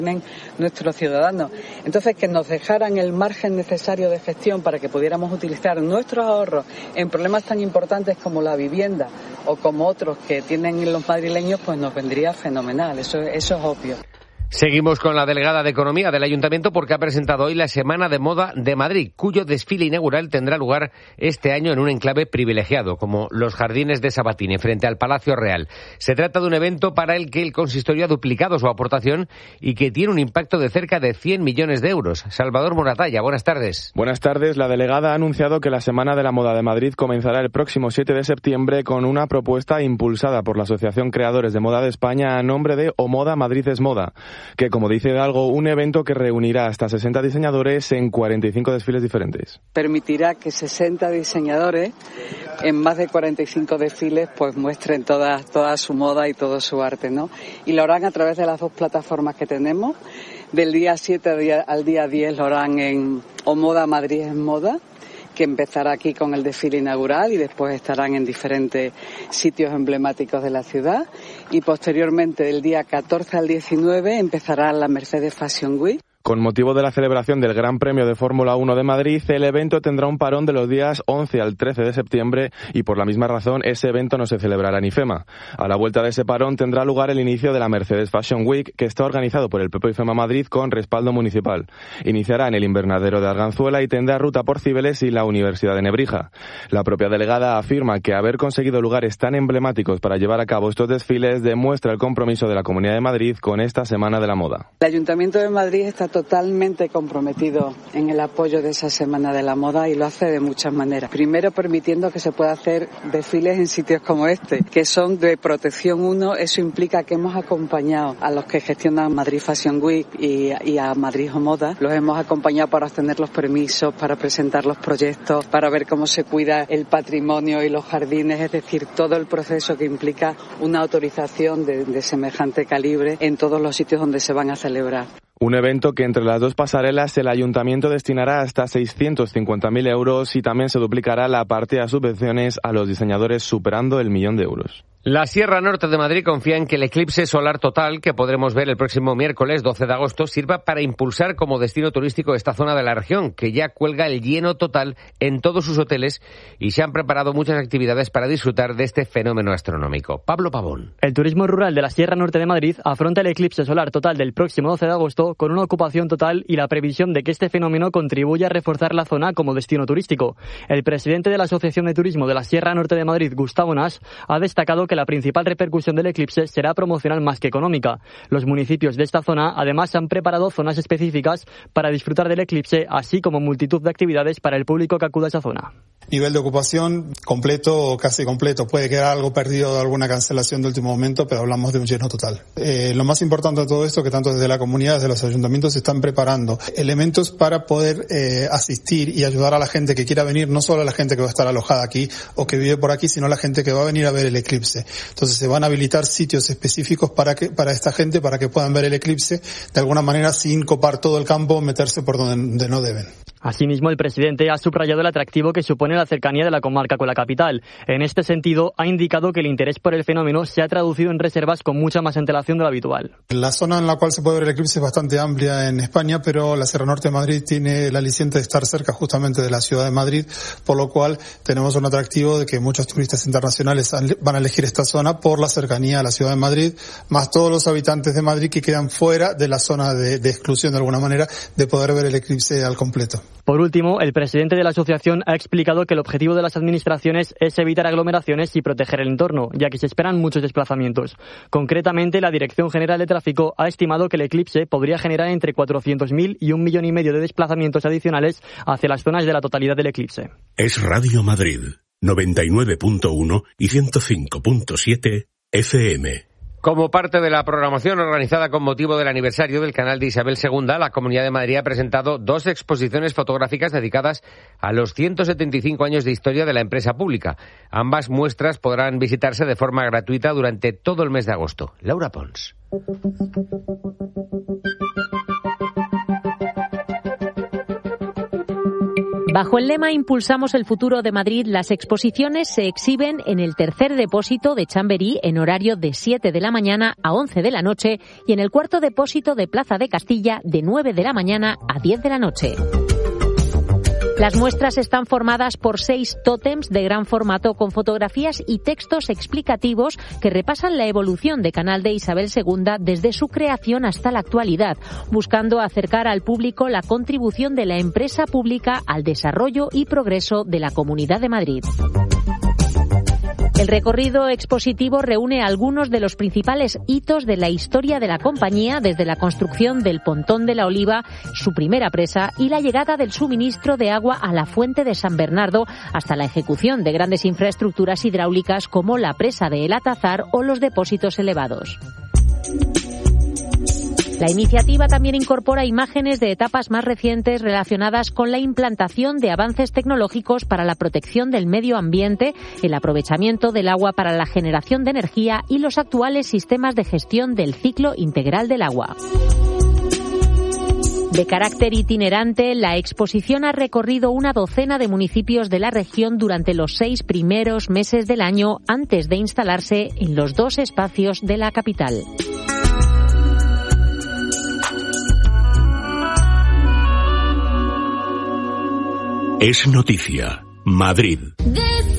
nuestros ciudadanos. Entonces, que nos dejaran el margen necesario de gestión para que pudiéramos utilizar nuestros ahorros en problemas tan importantes como la vivienda o como otros que tienen los madrileños, pues nos vendría fenomenal. Eso es obvio. Seguimos con la delegada de Economía del Ayuntamiento porque ha presentado hoy la Semana de Moda de Madrid, cuyo desfile inaugural tendrá lugar este año en un enclave privilegiado, como los Jardines de Sabatini, frente al Palacio Real. Se trata de un evento para el que el consistorio ha duplicado su aportación y que tiene un impacto de cerca de 100 millones de euros. Salvador Moratalla, buenas tardes. Buenas tardes. La delegada ha anunciado que la Semana de la Moda de Madrid comenzará el próximo 7 de septiembre con una propuesta impulsada por la Asociación Creadores de Moda de España a nombre de O Moda Madrid es Moda, que, como dice Hidalgo, un evento que reunirá hasta 60 diseñadores en 45 desfiles diferentes. Permitirá que 60 diseñadores en más de 45 desfiles pues muestren toda su moda y todo su arte, ¿no? Y lo harán a través de las dos plataformas que tenemos. Del día 7 al día 10 lo harán en O Moda Madrid es Moda, que empezará aquí con el desfile inaugural y después estarán en diferentes sitios emblemáticos de la ciudad. Y posteriormente, del día 14 al 19, empezará la Mercedes Fashion Week. Con motivo de la celebración del Gran Premio de Fórmula 1 de Madrid, el evento tendrá un parón de los días 11 al 13 de septiembre y por la misma razón ese evento no se celebrará en IFEMA. A la vuelta de ese parón tendrá lugar el inicio de la Mercedes Fashion Week, que está organizado por el propio IFEMA Madrid con respaldo municipal. Iniciará en el invernadero de Arganzuela y tendrá ruta por Cibeles y la Universidad de Nebrija. La propia delegada afirma que haber conseguido lugares tan emblemáticos para llevar a cabo estos desfiles demuestra el compromiso de la Comunidad de Madrid con esta Semana de la Moda. El Ayuntamiento de Madrid está totalmente comprometido en el apoyo de esa Semana de la Moda y lo hace de muchas maneras. Primero, permitiendo que se pueda hacer desfiles en sitios como este, que son de protección 1. Eso implica que hemos acompañado a los que gestionan Madrid Fashion Week y a Madrid Moda. Los hemos acompañado para obtener los permisos, para presentar los proyectos, para ver cómo se cuida el patrimonio y los jardines, es decir, todo el proceso que implica una autorización de semejante calibre en todos los sitios donde se van a celebrar. Un evento que entre las dos pasarelas el Ayuntamiento destinará hasta 650.000 euros y también se duplicará la partida de subvenciones a los diseñadores superando el 1.000.000 de euros. La Sierra Norte de Madrid confía en que el eclipse solar total, que podremos ver el próximo miércoles 12 de agosto, sirva para impulsar como destino turístico esta zona de la región, que ya cuelga el lleno total en todos sus hoteles y se han preparado muchas actividades para disfrutar de este fenómeno astronómico. Pablo Pavón. El turismo rural de la Sierra Norte de Madrid afronta el eclipse solar total del próximo 12 de agosto con una ocupación total y la previsión de que este fenómeno contribuya a reforzar la zona como destino turístico. El presidente de la Asociación de Turismo de la Sierra Norte de Madrid, Gustavo Nas, ha destacado que la principal repercusión del eclipse será promocional más que económica. Los municipios de esta zona además han preparado zonas específicas para disfrutar del eclipse, así como multitud de actividades para el público que acuda a esa zona. Nivel de ocupación completo o casi completo. Puede quedar algo perdido de alguna cancelación de último momento, pero hablamos de un lleno total. Lo más importante de todo esto, que tanto desde la comunidad, desde los ayuntamientos se están preparando elementos para poder asistir y ayudar a la gente que quiera venir, no solo a la gente que va a estar alojada aquí o que vive por aquí, sino a la gente que va a venir a ver el eclipse. Entonces se van a habilitar sitios específicos para esta gente, para que puedan ver el eclipse de alguna manera sin copar todo el campo, meterse por donde no deben. Asimismo, el presidente ha subrayado el atractivo que supone la cercanía de la comarca con la capital. En este sentido, ha indicado que el interés por el fenómeno se ha traducido en reservas con mucha más antelación de lo habitual. La zona en la cual se puede ver el eclipse es bastante amplia en España, pero la Sierra Norte de Madrid tiene el aliciente de estar cerca justamente de la ciudad de Madrid, por lo cual tenemos un atractivo de que muchos turistas internacionales van a elegir esta zona por la cercanía a la ciudad de Madrid, más todos los habitantes de Madrid que quedan fuera de la zona de exclusión de alguna manera de poder ver el eclipse al completo. Por último, el presidente de la asociación ha explicado que el objetivo de las administraciones es evitar aglomeraciones y proteger el entorno, ya que se esperan muchos desplazamientos. Concretamente, la Dirección General de Tráfico ha estimado que el eclipse podría generar entre 400.000 y 1,5 millones de desplazamientos adicionales hacia las zonas de la totalidad del eclipse. Es Radio Madrid, 99.1 y 105.7 FM. Como parte de la programación organizada con motivo del aniversario del canal de Isabel II, la Comunidad de Madrid ha presentado 2 exposiciones fotográficas dedicadas a los 175 años de historia de la empresa pública. Ambas muestras podrán visitarse de forma gratuita durante todo el mes de agosto. Laura Pons. Bajo el lema Impulsamos el futuro de Madrid, las exposiciones se exhiben en el tercer depósito de Chamberí en horario de 7 de la mañana a 11 de la noche y en el cuarto depósito de Plaza de Castilla de 9 de la mañana a 10 de la noche. Las muestras están formadas por 6 tótems de gran formato con fotografías y textos explicativos que repasan la evolución de Canal de Isabel II desde su creación hasta la actualidad, buscando acercar al público la contribución de la empresa pública al desarrollo y progreso de la Comunidad de Madrid. El recorrido expositivo reúne algunos de los principales hitos de la historia de la compañía, desde la construcción del Pontón de la Oliva, su primera presa, y la llegada del suministro de agua a la Fuente de San Bernardo, hasta la ejecución de grandes infraestructuras hidráulicas como la presa de El Atazar o los depósitos elevados. La iniciativa también incorpora imágenes de etapas más recientes relacionadas con la implantación de avances tecnológicos para la protección del medio ambiente, el aprovechamiento del agua para la generación de energía y los actuales sistemas de gestión del ciclo integral del agua. De carácter itinerante, la exposición ha recorrido una docena de municipios de la región durante los 6 primeros meses del año antes de instalarse en los 2 espacios de la capital. Es noticia. Madrid.